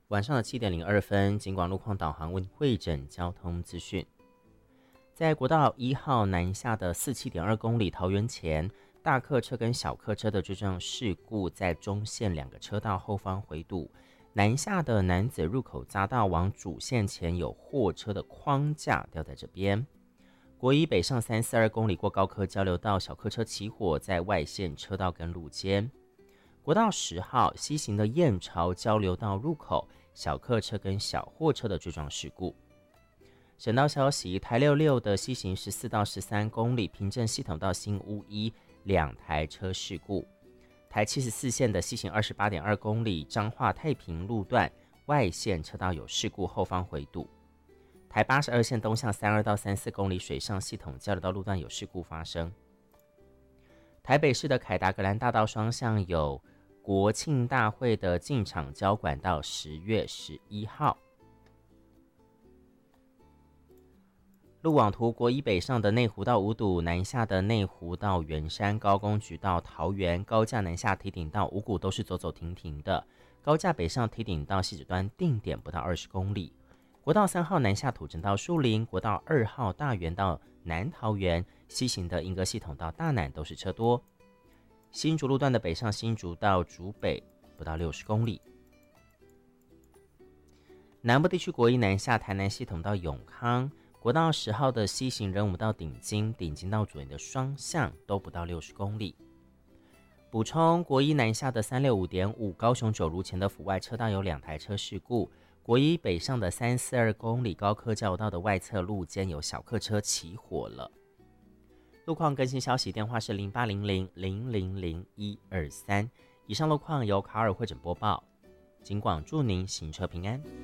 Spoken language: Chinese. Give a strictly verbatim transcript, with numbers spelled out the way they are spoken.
晚上的七点零二分，警广路况导航为会诊交通资讯。在国道一号南下的四七点二公里桃园前，大客车跟小客车的追撞事故在中线两个车道后方回堵。南下的楠梓入口匝道往主线前有货车的框架掉在这边。国一北上三四二公里过高科交流道，小客车起火在外线车道跟路肩。国道十号西行的燕巢交流道入口，小客车跟小货车的追撞事故。省道消息，台六六的西行十四到十三公里，平镇系统到新屋一两台车事故。台七十四线的西行二十八点二公里，彰化太平路段外线车道有事故，后方回堵。台八十二线东向三二到三四公里，水上系统交流道路段有事故发生。台北市的凯达格兰大道双向有国庆大会的进场交管到十月十一号。路网图，国一北上的内湖到五堵，南下的内湖到圆山，高工局到桃园，高架南下堤顶到五股都是走走停停的。高架北上堤顶到汐止端定点不到二十公里。国道三号南下土城到树林，国道二号大园到南桃园，西行的莺歌系统到大南都是车多。新竹路段的北上新竹到竹北不到六十公里。南部地区国一南下台南系统到永康，国道十号的西行仁武到顶金，顶金到主园的双向都不到六十公里。补充，国一南下的三六五点五高雄九如前的府外车道有两台车事故。国一北上的三四二公里高科交流道的外侧路肩有小客车起火了。路况更新消息，电话是零八零零零零零一二三。以上路况由卡尔会诊播报，警广祝您行车平安。